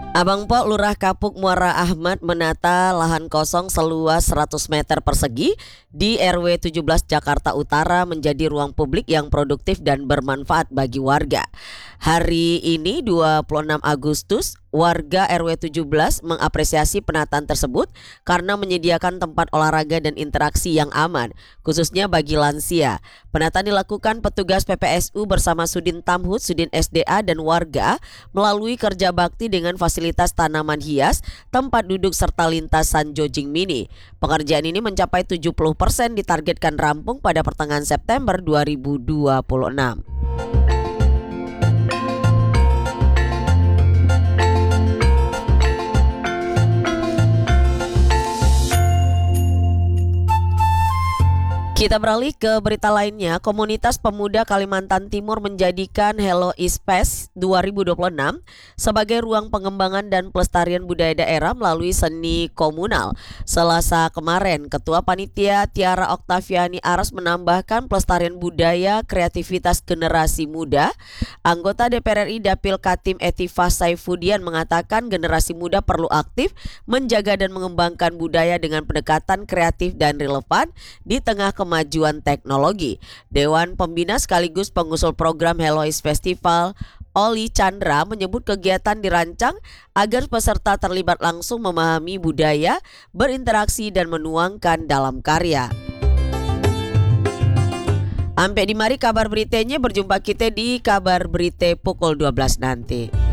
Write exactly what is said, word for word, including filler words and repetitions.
Abang Po Lurah Kapuk Muara Ahmad menata lahan kosong seluas seratus meter persegi di R W tujuh belas Jakarta Utara menjadi ruang publik yang produktif dan bermanfaat bagi warga. Hari ini dua puluh enam Agustus, warga R W tujuh belas mengapresiasi penataan tersebut karena menyediakan tempat olahraga dan interaksi yang aman, khususnya bagi lansia. Penataan dilakukan petugas P P S U bersama Sudin Tamhud, Sudin S D A dan warga melalui kerja bakti dengan fasilitas tanaman hias, tempat duduk serta lintasan jogging mini. Pengerjaan ini mencapai tujuh puluh persen ditargetkan rampung pada pertengahan September dua ribu dua puluh enam. Kita beralih ke berita lainnya. Komunitas Pemuda Kalimantan Timur menjadikan Hello East Fest dua ribu dua puluh enam sebagai ruang pengembangan dan pelestarian budaya daerah melalui seni komunal. Selasa kemarin, Ketua Panitia Tiara Oktaviani Aras menambahkan pelestarian budaya kreativitas generasi muda. Anggota D P R R I Dapil Katim Etiva Saifudian mengatakan generasi muda perlu aktif menjaga dan mengembangkan budaya dengan pendekatan kreatif dan relevan di tengah kemajuan teknologi. Dewan Pembina sekaligus pengusul program Hello East Festival, Oli Chandra, menyebut kegiatan dirancang agar peserta terlibat langsung memahami budaya, berinteraksi dan menuangkan dalam karya. Sampai di mari kabar beritanya, berjumpa kita di kabar berita pukul dua belas nanti.